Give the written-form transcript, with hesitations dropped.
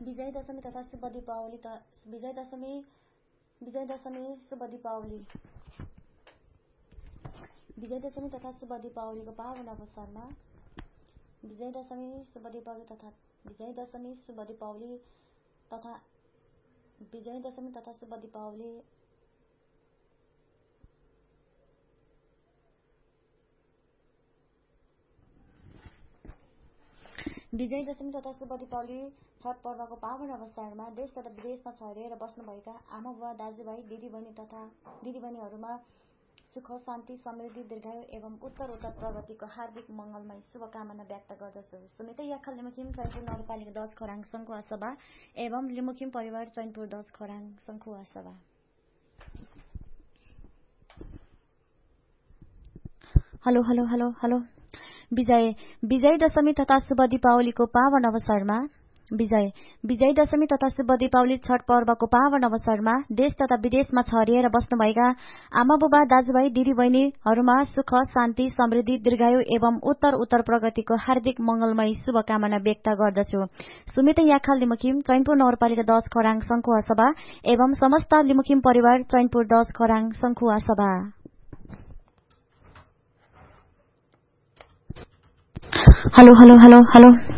विजयदशमी तथा शुभ दीपावली विजयदशमी शुभ दीपावली विजयदशमी तथा शुभ दीपावलीको पावन अवसरमा विजयदशमी शुभ दीपावली तथा शुभ दीपावली विजयदशमी तथा शुभ दीपावली छठ पर्वको पावन अवसरमा देश तथा विदेशमा छरिएर बस्नुभएका आमा बुवा दाजुभाइ दिदीबहिनीहरूमा सुख शान्ति समृद्धि दीर्घायु एवं उत्तर प्रगतिको हार्दिक मङ्गलमय शुभकामना व्यक्त गर्दछु। सुमितै याखल लिमुखिम चैनपुर नगरपालिका 10 खोराङ सङ्खुवा सभा एवं लिमुखिम परिवार चैनपुर 10 खोराङ सङ्खुवा सभा। हेलो विजयदशमी तथा शुभ दीपावलीको पावन अवसरमा विजयदशमी तथा शुभ दीपावली छठ पर्वको पावन अवसरमा देश तथा विदेशमा छरिएर बस्नुभएका आमा बुबा दाजुभाइ दिदीबहिनीहरूमा सुख शान्ति समृद्धि दीर्घायु एवं उत्तर प्रगतिको हार्दिक मङ्गलमय शुभकामना व्यक्त गर्दछु। सुमितै याखल लिमुखिम चैनपुर नगरपालिका 10 खोराङ सङ्खुवा सभा एवं समस्त लिमुखिम परिवार चैनपुर 10 खोराङ सङ्खुवा सभा। हेलो